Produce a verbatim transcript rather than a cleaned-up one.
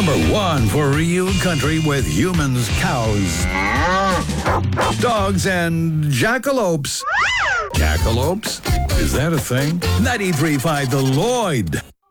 Number one for Ryu Country with humans, cows, dogs, and jackalopes. Jackalopes? Is that a thing? ninety-three point five The Lloyd.